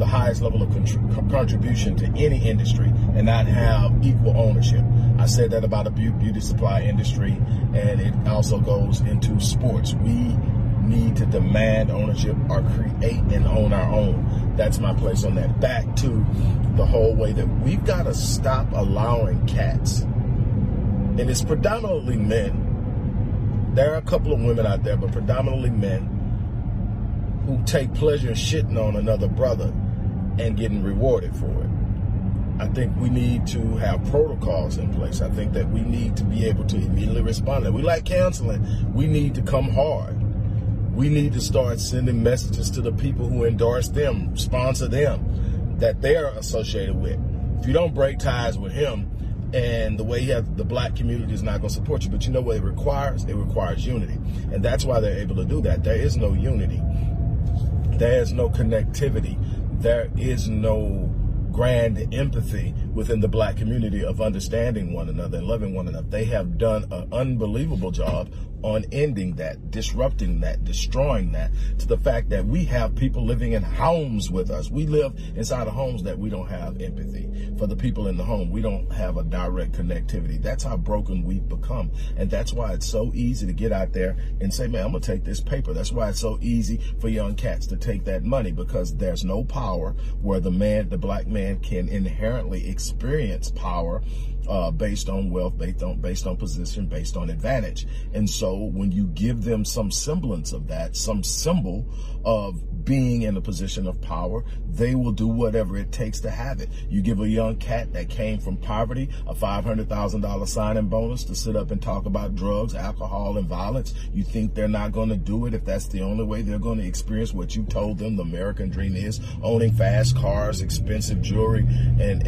the highest level of contribution to any industry and not have equal ownership. I said that about the beauty supply industry, and it also goes into sports. We need to demand ownership or create and own our own. That's my place on that. Back to the whole way that we've got to stop allowing cats, and it's predominantly men. There are a couple of women out there, but predominantly men who take pleasure in shitting on another brother and getting rewarded for it. I think we need to have protocols in place. I think that we need to be able to immediately respond. We like counseling. We need to come hard. We need to start sending messages to the people who endorse them, sponsor them, that they're associated with. If you don't break ties with him, and the way he has, the black community is not going to support you. But you know what it requires? It requires unity. And that's why they're able to do that. There is no unity. There is no connectivity. There is no grand empathy within the black community of understanding one another and loving one another. They have done an unbelievable job on ending that, disrupting that, destroying that, to the fact that we have people living in homes with us. We live inside of homes that we don't have empathy for the people in the home. We don't have a direct connectivity. That's how broken we've become. And that's why it's so easy to get out there and say, man, I'm going to take this paper. That's why it's so easy for young cats to take that money, because there's no power where the black man can inherently experience power based on wealth, based on position, based on advantage. And so when you give them some semblance of that, some symbol of being in a position of power, they will do whatever it takes to have it. You give a young cat that came from poverty a $500,000 signing bonus to sit up and talk about drugs, alcohol, and violence. You think they're not going to do it if that's the only way they're going to experience what you told them the American dream is: owning fast cars, expensive jewelry, and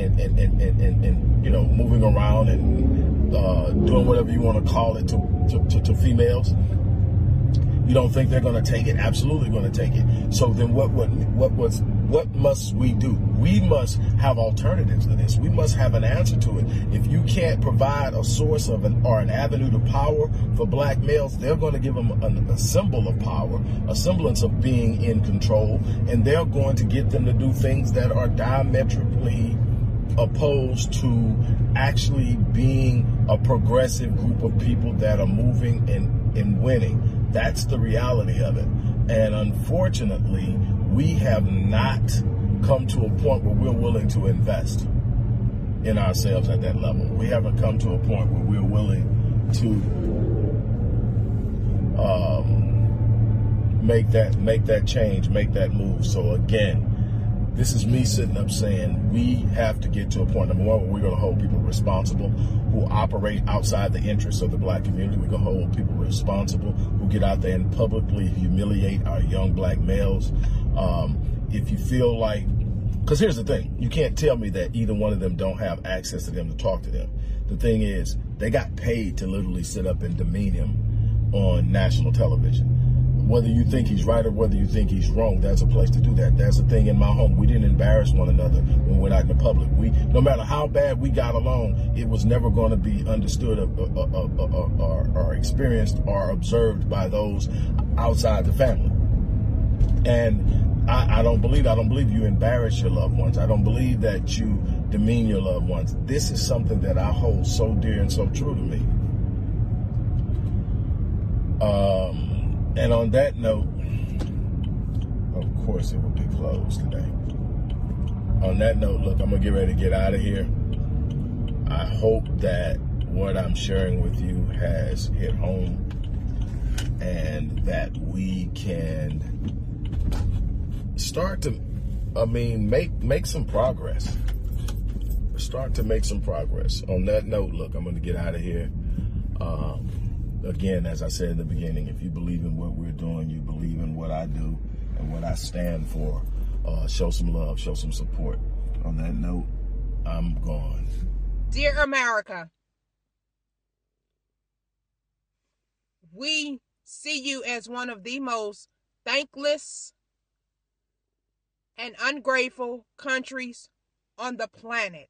you know, moving around and doing whatever you want to call it to females. You don't think they're going to take it? Absolutely going to take it. So then what must we do? We must have alternatives to this. We must have an answer to it. If you can't provide a source of or an avenue to power for black males, they're going to give them a symbol of power, a semblance of being in control, and they're going to get them to do things that are diametrically opposed to actually being a progressive group of people that are moving and winning. That's the reality of it. And unfortunately, we have not come to a point where we're willing to invest in ourselves at that level. We haven't come to a point where we're willing to make that change, make that move. So again, this is me sitting up saying we have to get to a point, number one, where we're going to hold people responsible who operate outside the interests of the black community. We're going to hold people responsible who get out there and publicly humiliate our young black males. If you feel like, because here's the thing, you can't tell me that either one of them don't have access to them to talk to them. The thing is, they got paid to literally sit up and demean him on national television. Whether you think he's right or whether you think he's wrong, there's a place to do that. That's the thing in my home. We didn't embarrass one another when we went out in the public. No matter how bad we got along, it was never going to be understood or experienced or observed by those outside the family. And I don't believe you embarrass your loved ones. I don't believe that you demean your loved ones. This is something that I hold so dear and so true to me. And on that note, of course it will be closed today. On that note, look, I'm going to get ready to get out of here. I hope that what I'm sharing with you has hit home and that we can start to, make some progress. Start to make some progress. On that note, look, I'm going to get out of here. Again, as I said in the beginning, if you believe in what we're doing, you believe in what I do and what I stand for, show some love, show some support. On that note, I'm gone. Dear America, we see you as one of the most thankless and ungrateful countries on the planet.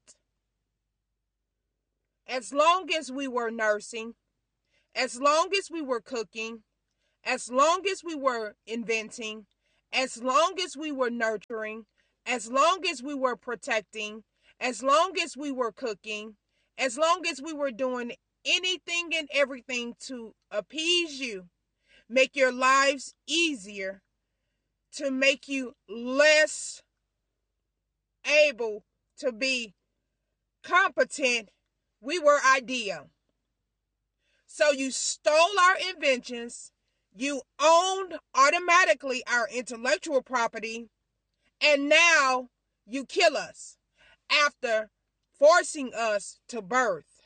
As long as we were nursing, as long as we were cooking, as long as we were inventing, as long as we were nurturing, as long as we were protecting, as long as we were cooking, as long as we were doing anything and everything to appease you, make your lives easier, to make you less able to be competent, we were ideal. So you stole our inventions, you owned automatically our intellectual property, and now you kill us after forcing us to birth.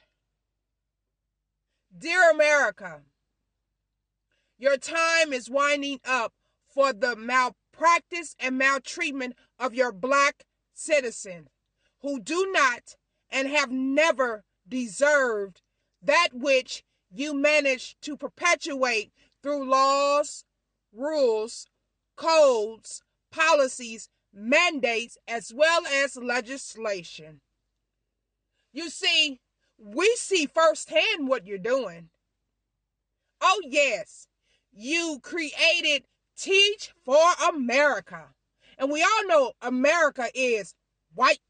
Dear America, your time is winding up for the malpractice and maltreatment of your black citizens who do not and have never deserved that which you managed to perpetuate through laws, rules, codes, policies, mandates, as well as legislation. You see, we see firsthand what you're doing. Oh yes, you created Teach for America. And we all know America is white.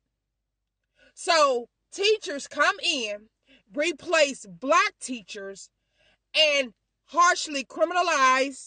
So teachers come in, replace black teachers, and harshly criminalize,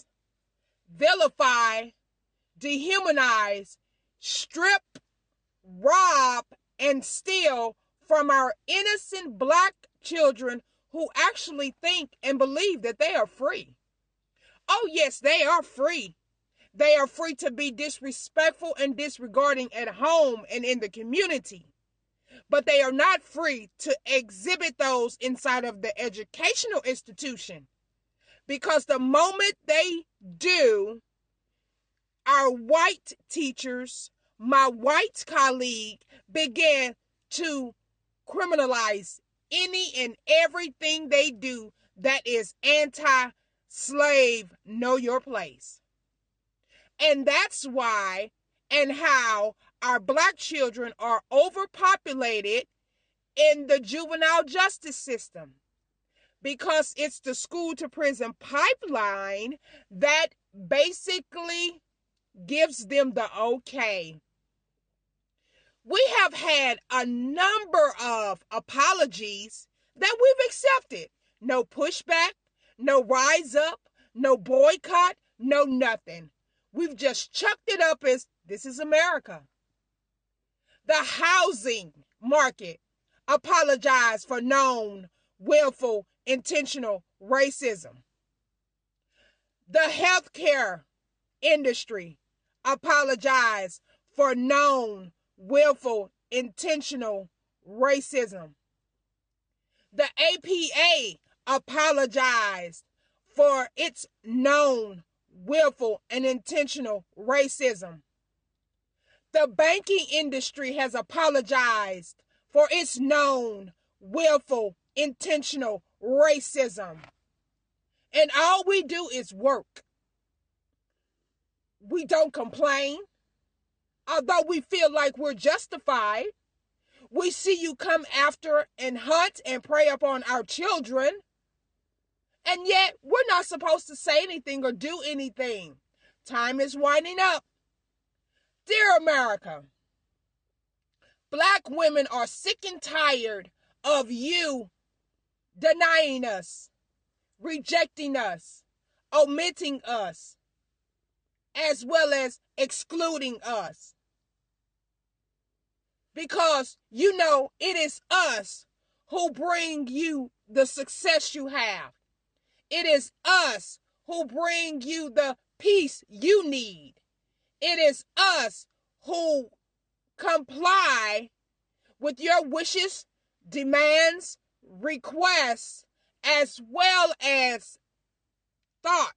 vilify, dehumanize, strip, rob, and steal from our innocent black children who actually think and believe that they are free. Oh yes, they are free. They are free to be disrespectful and disregarding at home and in the community. But they are not free to exhibit those inside of the educational institution. Because the moment they do, our white teachers, my white colleague, began to criminalize any and everything they do that is anti-slave, know your place. And that's why and how our black children are overpopulated in the juvenile justice system. Because it's the school to prison pipeline that basically gives them the okay. We have had a number of apologies that we've accepted. No pushback, no rise up, no boycott, no nothing. We've just chucked it up as this is America. The housing market apologized for known, willful, intentional racism. The healthcare industry apologized for known, willful, intentional racism. The APA apologized for its known, willful, and intentional racism. The banking industry has apologized for its known, willful, intentional racism. And all we do is work. We don't complain. Although we feel like we're justified, we see you come after and hunt and prey upon our children. And yet, we're not supposed to say anything or do anything. Time is winding up. Dear America, black women are sick and tired of you denying us, rejecting us, omitting us, as well as excluding us. Because you know it is us who bring you the success you have. It is us who bring you the peace you need. It is us who comply with your wishes, demands, requests, as well as thought.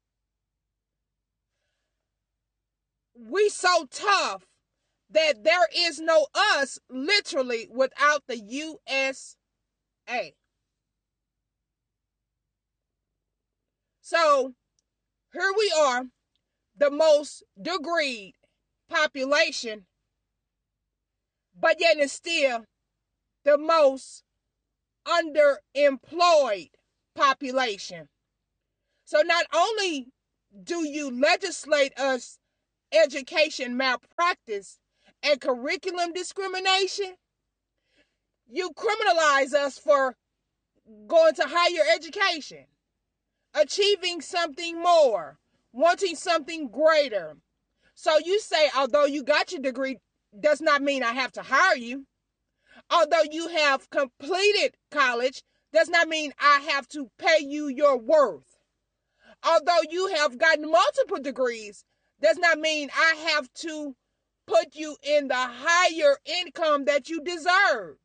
We so tough that there is no us literally without the USA. So here we are, the most degreed population, but yet it's still the most underemployed population. So not only do you legislate us education malpractice, and curriculum discrimination. You criminalize us for going to higher education, achieving something more, wanting something greater. So you say, although you got your degree, does not mean I have to hire you. Although you have completed college, does not mean I have to pay you your worth. Although you have gotten multiple degrees, does not mean I have to put you in the higher income that you deserve.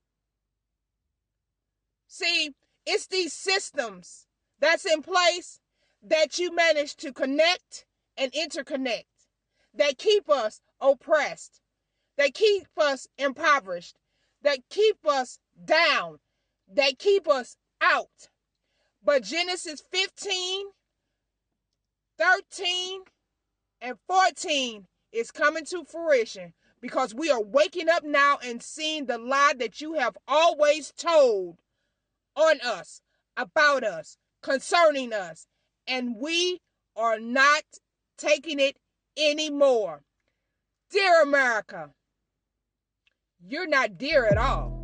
See, it's these systems that's in place that you manage to connect and interconnect that keep us oppressed, that keep us impoverished, that keep us down, that keep us out. But Genesis 15, 13, and 14 is coming to fruition because we are waking up now and seeing the lie that you have always told on us, about us, concerning us, and we are not taking it anymore. Dear America, you're not dear at all.